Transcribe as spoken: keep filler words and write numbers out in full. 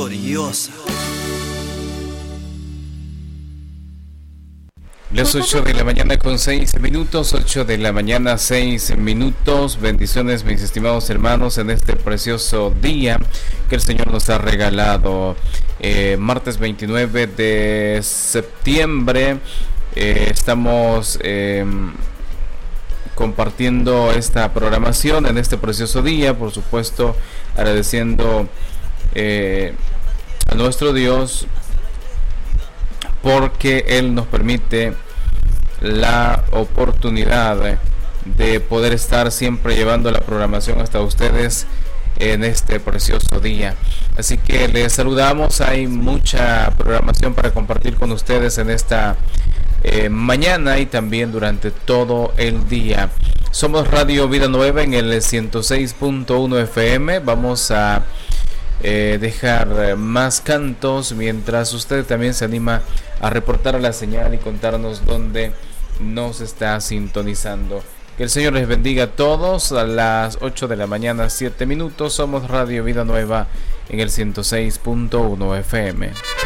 victoriosa. Las ocho de la mañana con seis minutos, ocho de la mañana seis minutos. Bendiciones, mis estimados hermanos, en este precioso día que el Señor nos ha regalado. Eh, martes veintinueve de septiembre, eh, estamos eh, compartiendo esta programación en este precioso día, por supuesto, agradeciendo eh, a nuestro Dios, porque Él nos permite la oportunidad de poder estar siempre llevando la programación hasta ustedes en este precioso día. Así que les saludamos, hay mucha programación para compartir con ustedes en esta eh, mañana y también durante todo el día. Somos Radio Vida Nueva en el ciento seis punto uno F M. Vamos a Eh, dejar más cantos mientras usted también se anima a reportar la señal y contarnos dónde nos está sintonizando. Que el Señor les bendiga a todos. A las ocho de la mañana, siete minutos. Somos Radio Vida Nueva en el ciento seis punto uno F M.